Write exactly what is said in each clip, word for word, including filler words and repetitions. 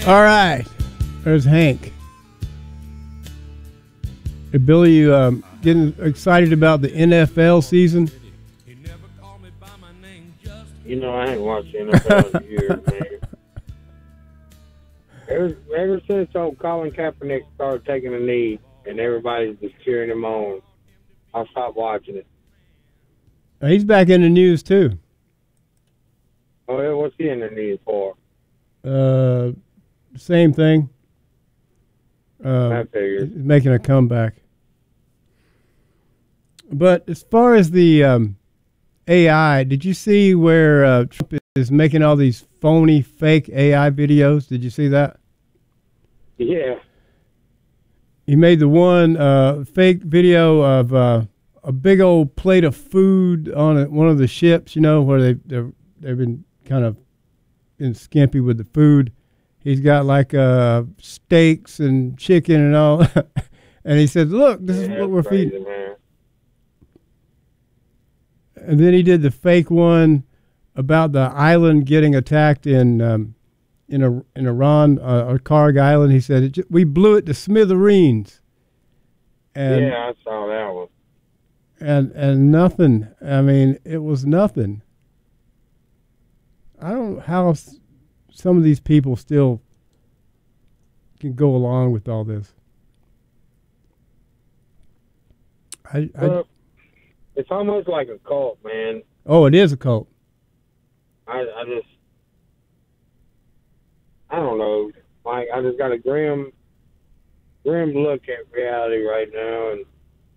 All right. There's Hank. Hey, Billy, you um, getting excited about the N F L season? You know, I ain't watched N F L in years, man. Ever, ever since old Colin Kaepernick started taking a knee and everybody's just cheering him on, I stopped watching it. He's back in the news, too. Oh, yeah, what's he in the news for? Uh, same thing. Uh, I figured. Making a comeback. But as far as the um, A I, did you see where uh, Trump is making all these phony, fake A I videos? Did you see that? Yeah. He made the one uh, fake video of uh, a big old plate of food on a, one of the ships, you know, where they, they've, they've been kind of been skimpy with the food. He's got like uh, steaks and chicken and all. And he said, look, this yeah, is what we're crazy, feeding. Man. And then he did the fake one about the island getting attacked in um, in a, in Iran, uh, or Karg Island. He said, it, we blew it to smithereens. And, yeah, I saw that one. And, and nothing. I mean, it was nothing. I don't know how some of these people still can go along with all this. I, I well, it's almost like a cult, man. Oh, it is a cult. I, I just, I don't know. Like, I just got a grim, grim look at reality right now, and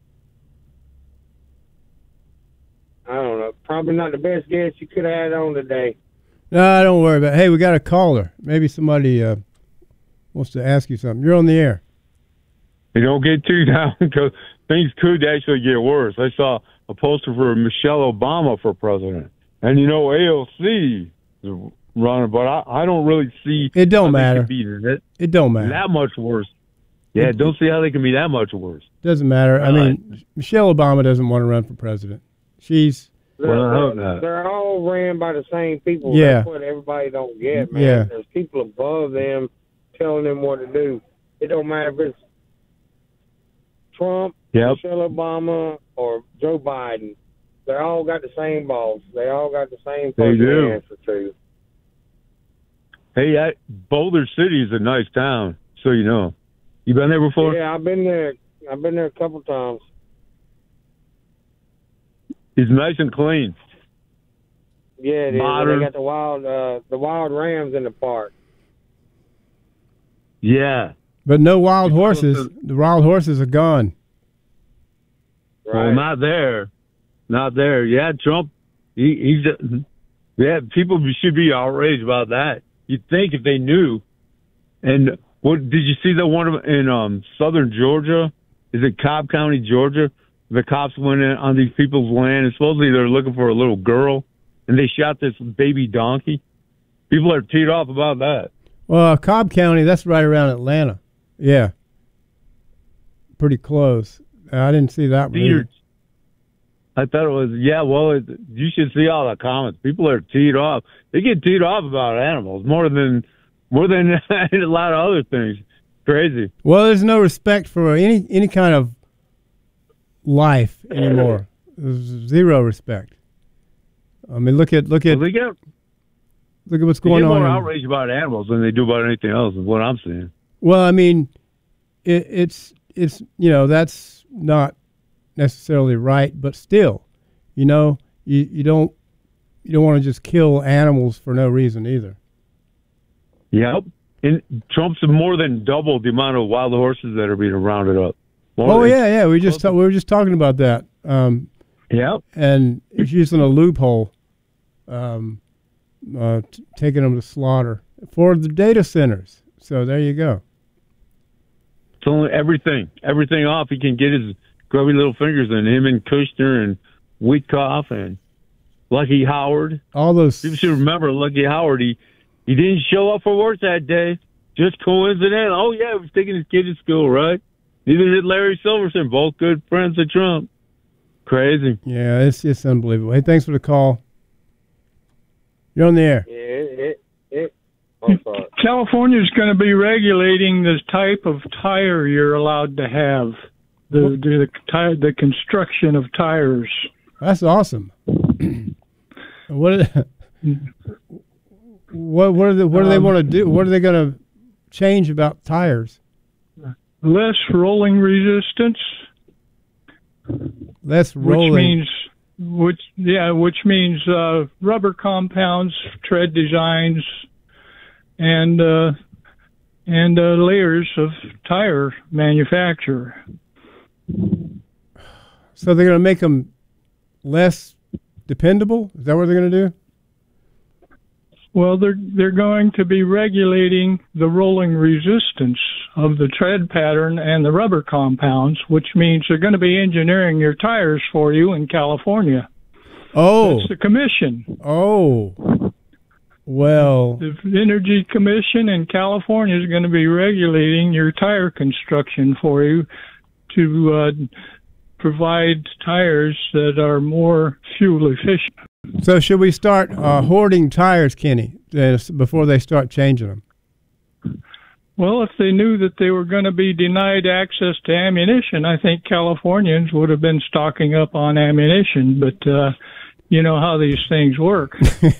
I don't know. Probably not the best guest you could have had on today. No, don't worry about it. Hey, we got a caller. Maybe somebody uh, wants to ask you something. You're on the air. You don't get too down because things could actually get worse. I saw a poster for Michelle Obama for president. And, you know, A O C is running, but I, I don't really see it don't how matter. They can be that, it don't matter. That much worse. Yeah, it, don't see how they can be that much worse. Doesn't matter. Right. I mean, Michelle Obama doesn't want to run for president. She's... They're, well, I hope they're, not. They're all ran by the same people. Yeah. That's what everybody don't get, man. Yeah. There's people above them telling them what to do. It don't matter if it's Trump, yep. Michelle Obama, or Joe Biden. They all got the same boss. They all got the same person to answer to. Hey, I, Boulder City is a nice town, so you know. You been there before? Yeah, I've been there. I've been there a couple times. It's nice and clean. Yeah, it is. Modern. They got the wild, uh, the wild rams in the park. Yeah, but no wild horses. The wild horses are gone. Right. Well, not there, not there. Yeah, Trump. He, he's. Yeah, people should be outraged about that. You'd think if they knew. And what did you see the one in um, southern Georgia? Is it Cobb County, Georgia? The cops went in on these people's land, and supposedly they're looking for a little girl, and they shot this baby donkey. People are teed off about that. Well, Cobb County, that's right around Atlanta. Yeah. Pretty close. I didn't see that one either. I thought it was, yeah, well, it, you should see all the comments. People are teed off. They get teed off about animals more than more than a lot of other things. Crazy. Well, there's no respect for any any kind of life anymore. There's zero respect. I mean, look at look at well, they get, look at what's they going get on. more in, outrage about animals than they do about anything else. Is what I'm saying. Well, I mean, it, it's it's you know that's not necessarily right, but still, you know, you you don't you don't want to just kill animals for no reason either. Yep. And Trump's more than doubled the amount of wild horses that are being rounded up. More oh yeah, yeah. We just ta- we were just talking about that. Um, yep. And it's using a loophole, um, uh, t- taking them to slaughter for the data centers. So there you go. It's only everything, everything off. He can get his grubby little fingers in. Him and Kushner and Witkoff and Lucky Howard. All those people should remember Lucky Howard. He he didn't show up for work that day. Just coincidental. Oh yeah, he was taking his kid to school, right? Neither did Larry Silverson. Both good friends of Trump. Crazy. Yeah, it's it's unbelievable. Hey, thanks for the call. You're on the air. Yeah, it, it, it I'm sorry. California is going to be regulating the type of tire you're allowed to have, the the tire, the construction of tires. That's awesome. what, are they, what what are the, what do they Um, want to do? What are they going to change about tires? Less rolling resistance, Less rolling. which means which yeah, which means uh, rubber compounds, tread designs, and uh, and uh, layers of tire manufacture. So they're going to make them less dependable? Is that what they're going to do? Well, they're they're going to be regulating the rolling resistance of the tread pattern and the rubber compounds, which means they're going to be engineering your tires for you in California. Oh. That's the commission. Oh. Well. The Energy Commission in California is going to be regulating your tire construction for you to uh, provide tires that are more fuel efficient. So should we start uh, hoarding tires, Kenny, uh, before they start changing them? Well, if they knew that they were going to be denied access to ammunition, I think Californians would have been stocking up on ammunition. But uh, you know how these things work.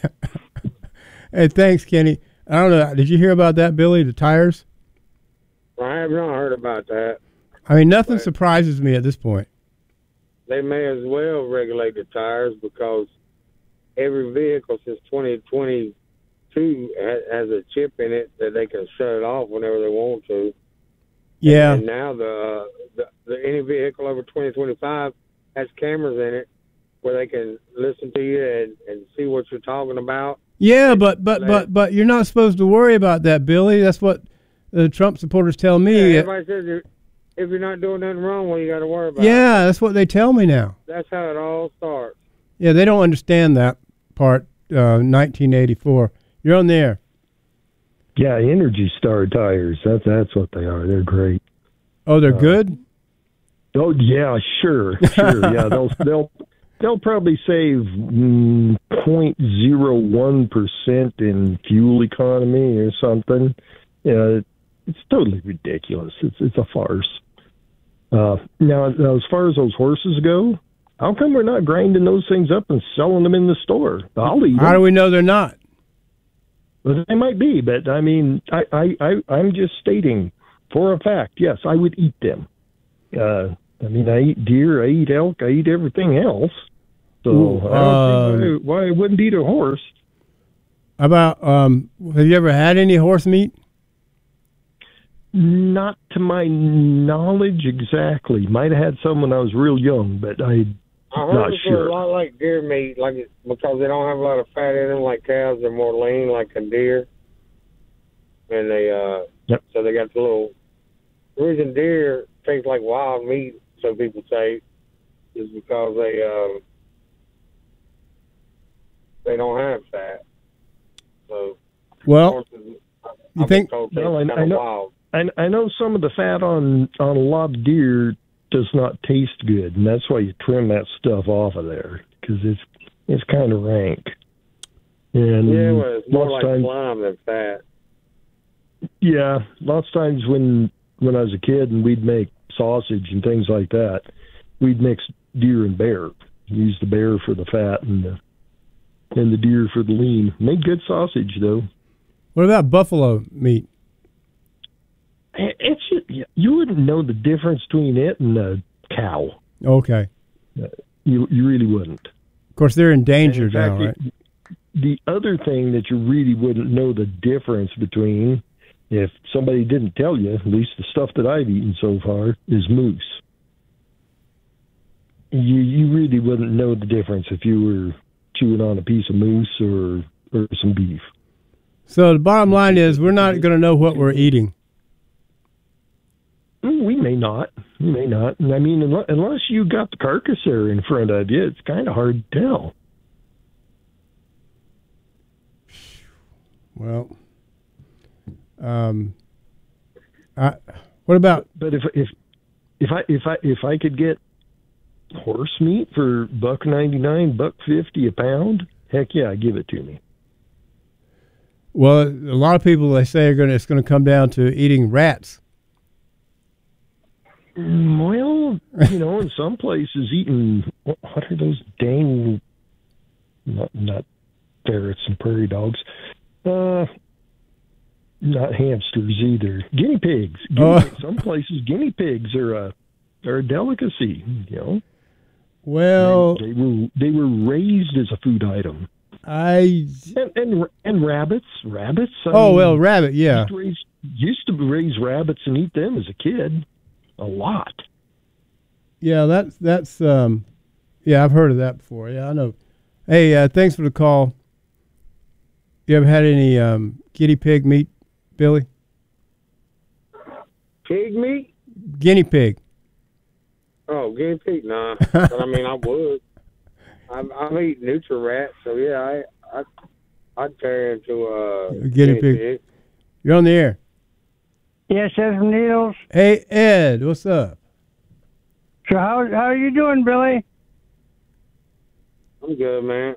Hey, thanks, Kenny. I don't know. Did you hear about that, Billy, the tires? I have not heard about that. I mean, nothing Right. surprises me at this point. They may as well regulate the tires because every vehicle since twenty twenty-two ha- has a chip in it that they can shut it off whenever they want to. Yeah. And now the, uh, the, the any vehicle over twenty twenty-five has cameras in it where they can listen to you and, and see what you're talking about. Yeah, but but but but you're not supposed to worry about that, Billy. That's what the Trump supporters tell me. Yeah, everybody says you're, if you're not doing nothing wrong, well, you got to worry about it. Yeah, that's what they tell me now. That's how it all starts. Yeah, they don't understand that part. Uh, nineteen eighty-four. You're on the air. Yeah, Energy Star tires. That's that's what they are. They're great. Oh, they're Uh, good. Oh yeah, sure, sure. Yeah, they'll they'll they'll probably save mm, zero point zero one percent in fuel economy or something. Yeah, it's totally ridiculous. It's it's a farce. Uh, now, now, as far as those horses go, how come we're not grinding those things up and selling them in the store? I'll eat them. How do we know they're not? Well, they might be, but I mean, I, I, I, I'm just stating for a fact, yes, I would eat them. Uh, I mean, I eat deer, I eat elk, I eat everything else. So Ooh, I don't see um, why, why I wouldn't eat a horse. About um, have you ever had any horse meat? Not to my knowledge exactly. Might have had some when I was real young, but I I heard not it's sure. a lot like deer meat, like it, because they don't have a lot of fat in them like cows. They're more lean like a deer, and they uh, Yep. so they got the little. The reason deer taste like wild meat, so people say, is because they um, they don't have fat. So Well, horses, you I've think- been told Well, I- taste I kind of know- wild. I, I know some of the fat on, on a lot of deer does not taste good, and that's why you trim that stuff off of there, because it's it's kind of rank. And Yeah, well, it's more lots like of times, slime than fat. yeah, lots of times when when I was a kid and we'd make sausage and things like that, we'd mix deer and bear. Use the bear for the fat and the and the deer for the lean. Made good sausage though. What about buffalo meat? It's you wouldn't know the difference between it and a cow. Okay. You you really wouldn't. Of course, they're endangered And in now, fact, right? The other thing that you really wouldn't know the difference between, if somebody didn't tell you, at least the stuff that I've eaten so far, is moose. You you really wouldn't know the difference if you were chewing on a piece of moose or or some beef. So the bottom line is, we're not going to know what we're eating. We may not. We may not. And I mean, unless, unless you got the carcass there in front of you, it's kind of hard to tell. Well, um, I, what about? But if if if I if I if I could get horse meat for buck ninety nine, buck fifty a pound, heck yeah, give it to me. Well, a lot of people, they say, are gonna it's going to come down to eating rats. Well, you know, in some places, eating what are those dang not not ferrets and prairie dogs, uh, not hamsters either. Guinea pigs. Guinea Oh. pigs. Some places, guinea pigs are a are a delicacy. You know, Well, they, they were they were raised as a food item, I and and, and rabbits, rabbits. I oh mean, well, rabbit, yeah. Used to, raise, used to raise rabbits and eat them as a kid, a lot. Yeah, that's that's um, yeah, I've heard of that before. Yeah, I know. Hey, uh, thanks for the call. You ever had any um, guinea pig meat, Billy? Pig meat? Guinea pig. Oh, guinea pig? Nah. But I mean, I would. I'm, I'm eating Nutri-Rat, so yeah, I I I'd turn into a uh, guinea pig. You're on the air. Yes, Ed from Needles. Hey, Ed, what's up? So how how are you doing, Billy? I'm good, man.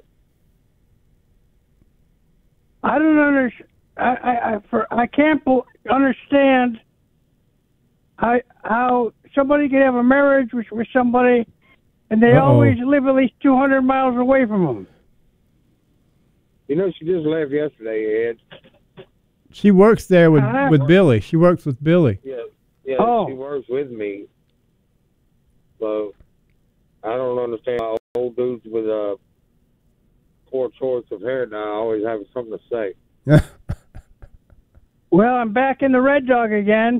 I don't understand. I I I, for, I can't bel- understand how how somebody can have a marriage with, with somebody, and they Uh-oh. always live at least two hundred miles away from them. You know, she just left yesterday, Ed. She works there with Uh-huh. with Billy. She works with Billy. Yeah, yeah. Oh. She works with me. So I don't understand why old dudes with a poor choice of hair now always have something to say. Well, I'm back in the Red Dog again.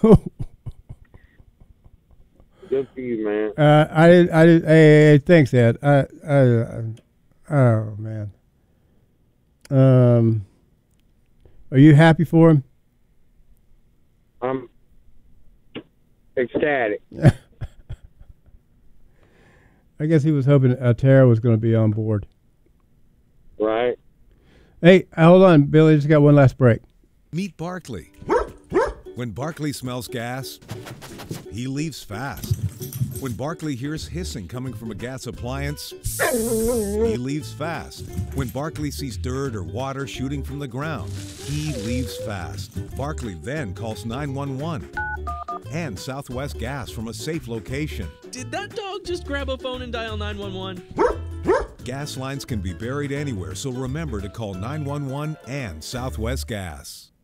Good for you, man. Uh, I did. I did. Hey, hey, hey, thanks, Ed. I, I, I, oh man. Um, are you happy for him? I'm ecstatic. I guess he was hoping uh, Tara was going to be on board. Right? Hey, hold on, Billy. Just got one last break. Meet Barkley. When Barkley smells gas, he leaves fast. When Barkley hears hissing coming from a gas appliance, he leaves fast. When Barkley sees dirt or water shooting from the ground, he leaves fast. Barkley then calls nine one one and Southwest Gas from a safe location. Did that dog just grab a phone and dial nine one one? Gas lines can be buried anywhere, so remember to call nine one one and Southwest Gas.